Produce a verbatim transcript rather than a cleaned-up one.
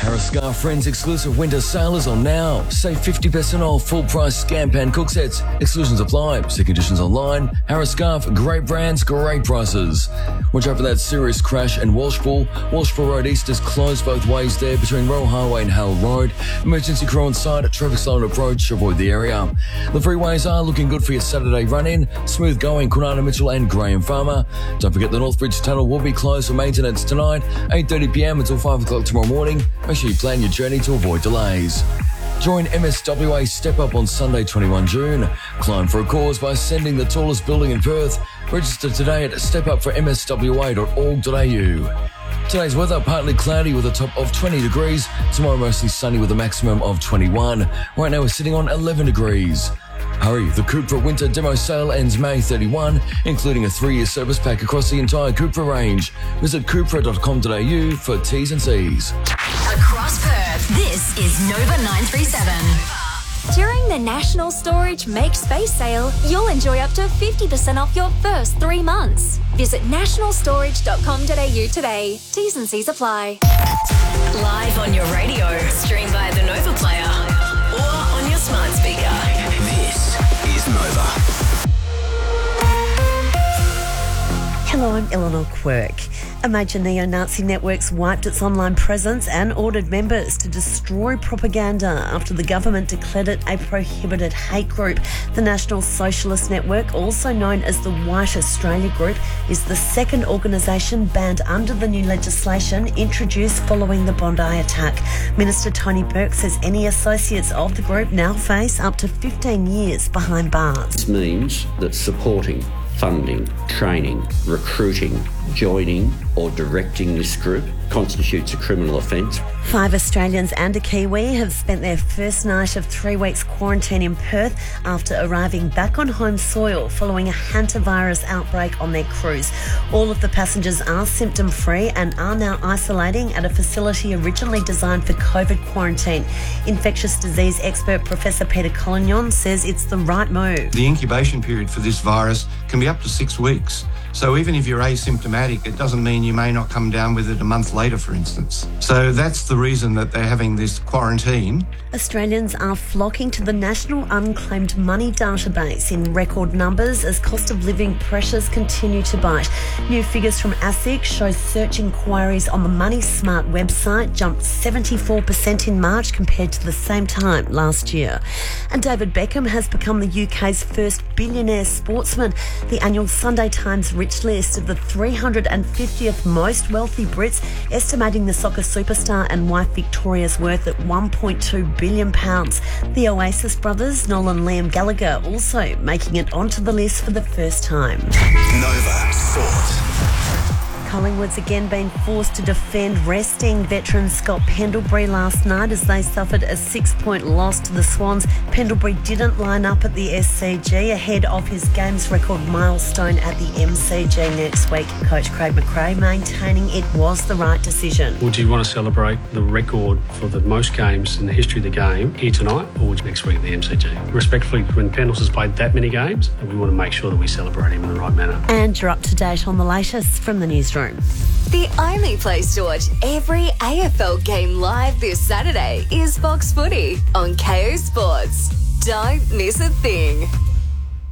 Harris Scarf Friends exclusive winter sale is on now. Save fifty percent off full price Scam Pan cook sets. Exclusions apply. See conditions online. Harris Scarf, great brands, great prices. Watch out for that serious crash in Walshpool. Walshpool Road East is closed both ways there between Royal Highway and Hale Road. Emergency crew on site. Traffic slow approach. Avoid the area. The freeways are looking good for your Saturday run-in. Smooth going, Kunana Mitchell and Graham Farmer. Don't forget the Northbridge Tunnel will be closed for maintenance tonight, eight thirty p m until five o'clock tomorrow morning. Make sure you plan your journey to avoid delays. Join M S W A Step Up on Sunday, twenty-first of June. Climb for a cause by ascending the tallest building in Perth. Register today at step up for m s w a dot org dot a u. Today's weather, partly cloudy with a top of twenty degrees. Tomorrow, mostly sunny with a maximum of twenty-one. Right now, we're sitting on eleven degrees. Hurry, the Cupra Winter Demo Sale ends May thirty-first, including a three-year service pack across the entire Cupra range. Visit cupra dot com dot a u for T's and C's. Across Perth, this is Nova nine three seven. During the National Storage Make Space Sale, you'll enjoy up to fifty percent off your first three months. Visit national storage dot com dot a u today. T's and C's apply. Live on your radio, stream via the Nova Player, or on your smart speaker. This is Nova. Hello, I'm Eleanor Quirk. A major neo-Nazi network's wiped its online presence and ordered members to destroy propaganda after the government declared it a prohibited hate group. The National Socialist Network, also known as the White Australia Group, is the second organisation banned under the new legislation introduced following the Bondi attack. Minister Tony Burke says any associates of the group now face up to fifteen years behind bars. This means that supporting, funding, training, recruiting, joining or directing this group constitutes a criminal offence. Five Australians and a Kiwi have spent their first night of three weeks quarantine in Perth after arriving back on home soil following a hantavirus outbreak on their cruise. All of the passengers are symptom-free and are now isolating at a facility originally designed for COVID quarantine. Infectious disease expert Professor Peter Collignon says it's the right move. The incubation period for this virus can be up to six weeks. So even if you're asymptomatic, it doesn't mean you may not come down with it a month later, for instance. So that's the reason that they're having this quarantine. Australians are flocking to the National Unclaimed Money database in record numbers as cost of living pressures continue to bite. New figures from ASIC show search inquiries on the Money Smart website jumped seventy-four percent in March compared to the same time last year. And David Beckham has become the U K's first billionaire sportsman. The annual Sunday Times Rich list of the three hundred fiftieth most wealthy Brits, estimating the soccer superstar and wife Victoria's worth at one point two billion pounds. The Oasis brothers, Noel and Liam Gallagher, also making it onto the list for the first time. Nova Sport. Collingwood's again been forced to defend resting veteran Scott Pendlebury last night as they suffered a six-point loss to the Swans. Pendlebury didn't line up at the S C G ahead of his games record milestone at the M C G next week. Coach Craig McRae maintaining it was the right decision. Would you want to celebrate the record for the most games in the history of the game here tonight or next week at the M C G? Respectfully, when Pendles has played that many games, we want to make sure that we celebrate him in the right manner. And you're up to date on the latest from the newsroom. The only place to watch every A F L game live this Saturday is Fox Footy on Kayo Sports. Don't miss a thing.